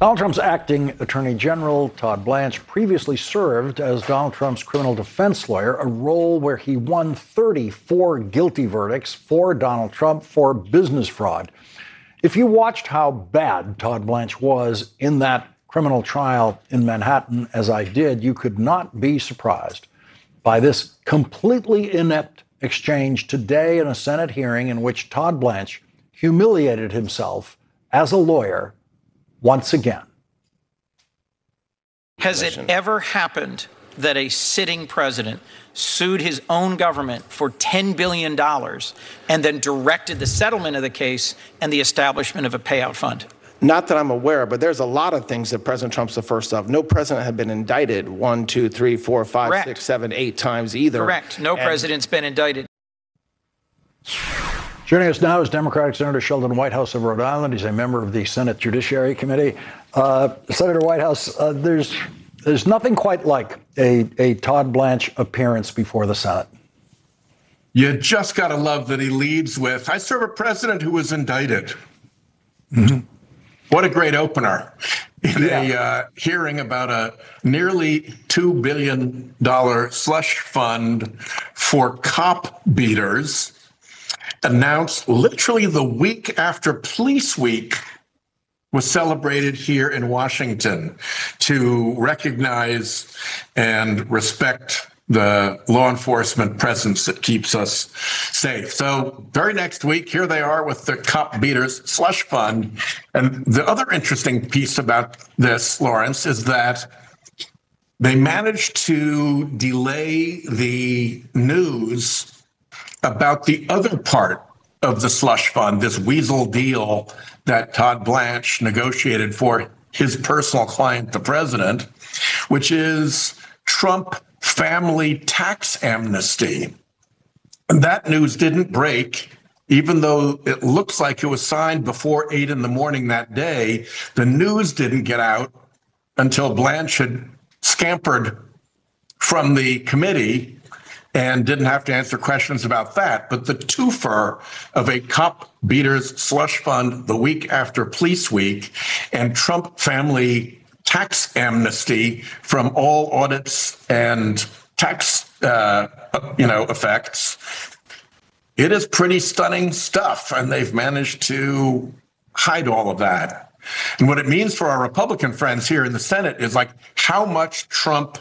Donald Trump's acting Attorney General, Todd Blanche, previously served as Donald Trump's criminal defense lawyer, a role where he won 34 guilty verdicts for Donald Trump for business fraud. If you watched how bad Todd Blanche was in that criminal trial in Manhattan, as I did, you could not be surprised by this completely inept exchange today in a Senate hearing in which Todd Blanche humiliated himself as a lawyer once again. Has it ever happened that a sitting president sued his own government for $10 billion and then directed the settlement of the case and the establishment of a payout fund? Not that I'm aware, but there's a lot of things that President Trump's the first of. No president had been indicted 1, 2, 3, 4, 5, Correct. 6, 7, 8 times either. Correct. No president's been indicted. Joining us now is Democratic Senator Sheldon Whitehouse of Rhode Island. He's a member of the Senate Judiciary Committee. Senator Whitehouse, there's nothing quite like a Todd Blanche appearance before the Senate. You just got to love that he leads with, I serve a president who was indicted. Mm-hmm. What a great opener in a hearing about a nearly $2 billion slush fund for cop beaters, announced literally the week after Police Week was celebrated here in Washington to recognize and respect the law enforcement presence that keeps us safe. So very next week, here they are with the cop beaters slush fund. And the other interesting piece about this, Lawrence, is that they managed to delay the news about the other part of the slush fund, this weasel deal that Todd Blanche negotiated for his personal client, the president, which is Trump family tax amnesty. And that news didn't break, even though it looks like it was signed before 8 a.m. that day. The news didn't get out until Blanche had scampered from the committee and didn't have to answer questions about that. But the twofer of a cop beaters slush fund the week after Police Week and Trump family tax amnesty from all audits and tax, effects, it is pretty stunning stuff. And they've managed to hide all of that. And what it means for our Republican friends here in the Senate is like, how much Trump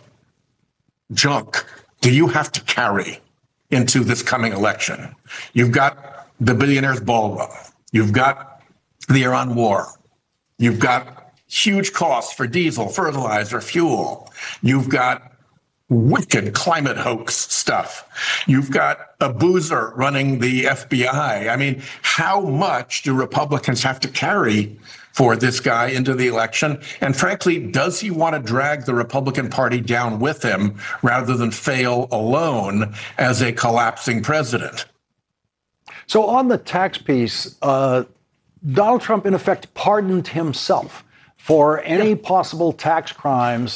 junk do you have to carry into this coming election? You've got the billionaires' ballroom. You've got the Iran war. You've got huge costs for diesel, fertilizer, fuel. You've got wicked climate hoax stuff. You've got a boozer running the FBI. I mean, how much do Republicans have to carry for this guy into the election? And frankly, does he want to drag the Republican Party down with him rather than fail alone as a collapsing president? So on the tax piece, Donald Trump, in effect, pardoned himself for any possible tax crimes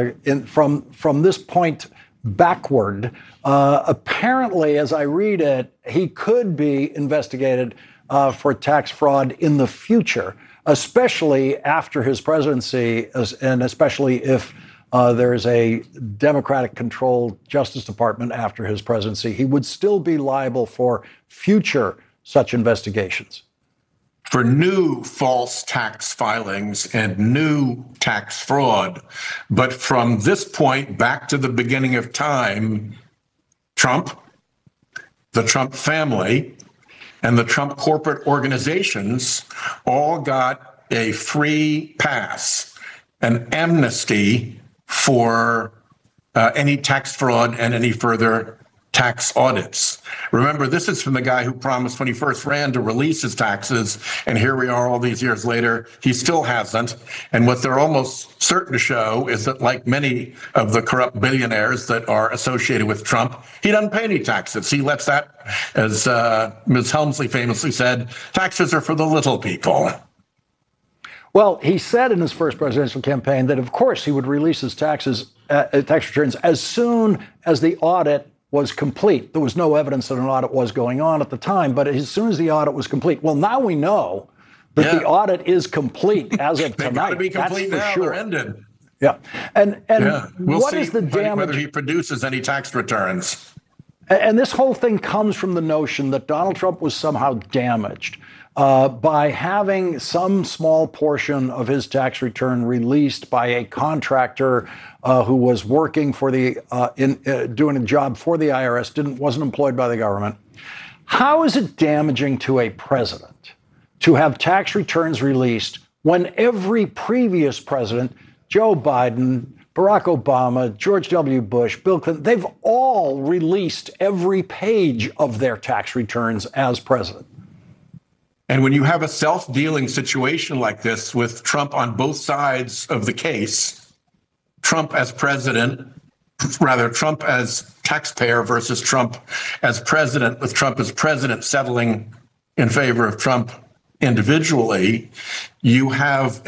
from this point backward. Apparently, as I read it, he could be investigated for tax fraud in the future, especially after his presidency, and especially if there's a Democratic-controlled Justice Department after his presidency. He would still be liable for future such investigations. For new false tax filings and new tax fraud. But from this point back to the beginning of time, Trump, the Trump family, and the Trump corporate organizations all got a free pass, an amnesty for any tax fraud and any further tax audits. Remember, this is from the guy who promised when he first ran to release his taxes, and here we are all these years later, he still hasn't. And what they're almost certain to show is that, like many of the corrupt billionaires that are associated with Trump, he doesn't pay any taxes. He lets that, as Ms. Helmsley famously said, taxes are for the little people. Well, he said in his first presidential campaign that, of course, he would release his tax returns as soon as the audit was complete. There was no evidence that an audit was going on at the time, but as soon as the audit was complete, well, now we know that the audit is complete as of tonight. They got to be complete That's now. for sure. They're ended. Yeah. And We'll what see is the damage? whether he produces any tax returns. And this whole thing comes from the notion that Donald Trump was somehow damaged by having some small portion of his tax return released by a contractor who was working for doing a job for the IRS, wasn't employed by the government. How is it damaging to a president to have tax returns released when every previous president, Joe Biden, Barack Obama, George W. Bush, Bill Clinton, they've all released every page of their tax returns as president? And when you have a self-dealing situation like this with Trump on both sides of the case, Trump as president, rather Trump as taxpayer versus Trump as president, with Trump as president settling in favor of Trump individually, you've got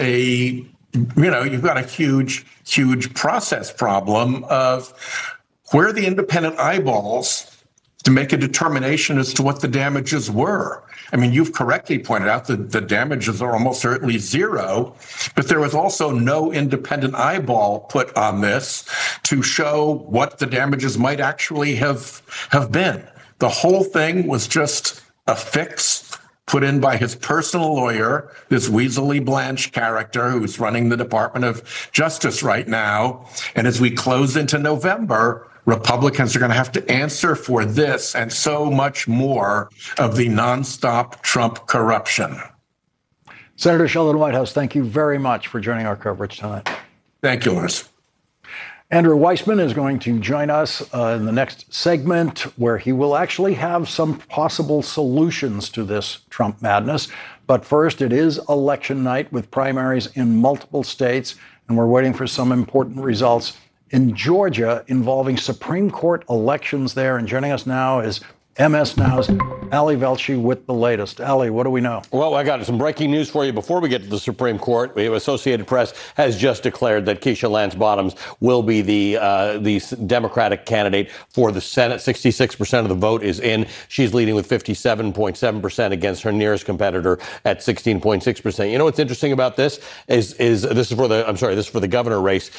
a huge process problem of where are the independent eyeballs to make a determination as to what the damages were. I mean, you've correctly pointed out that the damages are almost certainly zero, but there was also no independent eyeball put on this to show what the damages might actually have been. The whole thing was just a fix put in by his personal lawyer, this Weasley Blanche character who's running the Department of Justice right now. And as we close into November, Republicans are going to have to answer for this and so much more of the nonstop Trump corruption. Senator Sheldon Whitehouse, thank you very much for joining our coverage tonight. Thank you, Lewis. Andrew Weissman is going to join us in the next segment, where he will actually have some possible solutions to this Trump madness. But first, it is election night with primaries in multiple states, and we're waiting for some important results in Georgia involving Supreme Court elections there. And joining us now is MS Now's Ali Velshi with the latest. Ali, what do we know? Well, I got some breaking news for you before we get to the Supreme Court. The Associated Press has just declared that Keisha Lance Bottoms will be the Democratic candidate for the Senate. 66% of the vote is in. She's leading with 57.7% against her nearest competitor at 16.6%. You know what's interesting about this is this is for the governor race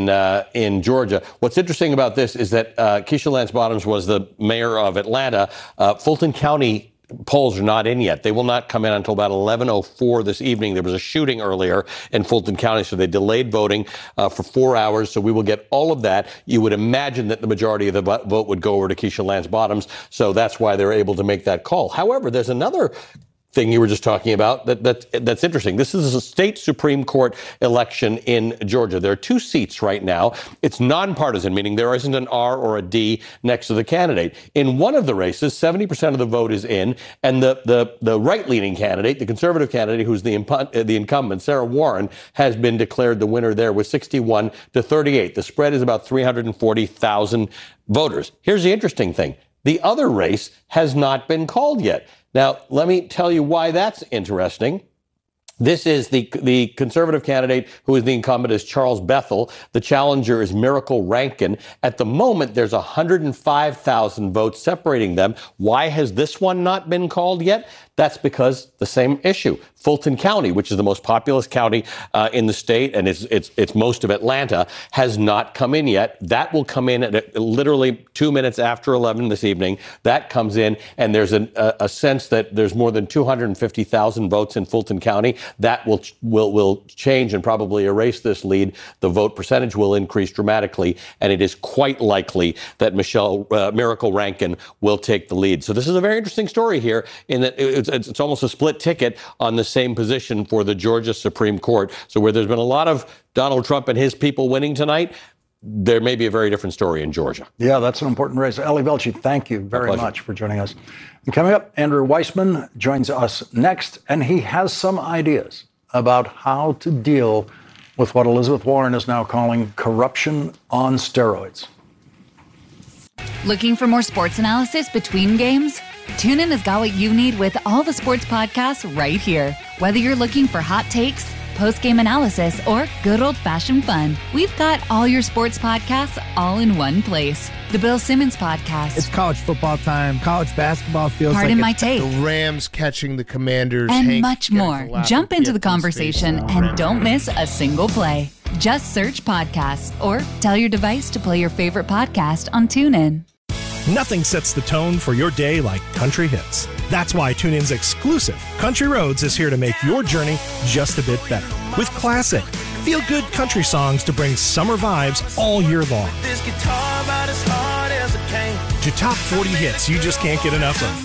in Georgia. What's interesting about this is that Keisha Lance Bottoms was the mayor of Atlanta. Fulton County polls are not in yet. They will not come in until about 11:04 this evening. There was a shooting earlier in Fulton County, so they delayed voting for 4 hours. So we will get all of that. You would imagine that the majority of the vote would go over to Keisha Lance Bottoms. So that's why they're able to make that call. However, there's another thing you were just talking about that's interesting. This is a state Supreme Court election in Georgia. There are two seats right now. It's nonpartisan, meaning there isn't an R or a D next to the candidate. In one of the races, 70% of the vote is in, and the right-leaning candidate, the conservative candidate, who's the incumbent, Sarah Warren, has been declared the winner there with 61 to 38. The spread is about 340,000 voters. Here's the interesting thing. The other race has not been called yet. Now, let me tell you why that's interesting. This is the conservative candidate who is the incumbent is Charles Bethel. The challenger is Miracle Rankin. At the moment, there's 105,000 votes separating them. Why has this one not been called yet? That's because the same issue. Fulton County, which is the most populous county in the state, and it's most of Atlanta, has not come in yet. That will come in at literally 2 minutes after 11 this evening. That comes in, and there's a sense that there's more than 250,000 votes in Fulton County. That will change and probably erase this lead. The vote percentage will increase dramatically, and it is quite likely that Miracle Rankin will take the lead. So this is a very interesting story here in that it's almost a split ticket on the same position for the Georgia Supreme Court. So where there's been a lot of Donald Trump and his people winning tonight, there may be a very different story in Georgia. Yeah, that's an important race. Ali Velshi, thank you very much for joining us. And coming up, Andrew Weissman joins us next, and he has some ideas about how to deal with what Elizabeth Warren is now calling corruption on steroids. Looking for more sports analysis between games? TuneIn has got what you need with all the sports podcasts right here. Whether you're looking for hot takes, post-game analysis, or good old-fashioned fun. We've got all your sports podcasts all in one place. The Bill Simmons Podcast. It's college football time. College basketball feels Pardon like my take. The Rams catching the Commanders. And Hank much getting more. to laugh Jump at into the Pittman's conversation face. and don't miss a single play. Just search podcasts or tell your device to play your favorite podcast on TuneIn. Nothing sets the tone for your day like country hits. That's why TuneIn's exclusive Country Roads is here to make your journey just a bit better. With classic, feel-good country songs to bring summer vibes all year long. To top 40 hits you just can't get enough of.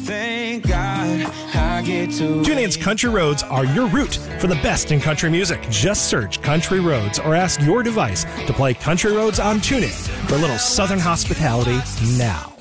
TuneIn's Country Roads are your route for the best in country music. Just search Country Roads or ask your device to play Country Roads on TuneIn for a little southern hospitality now.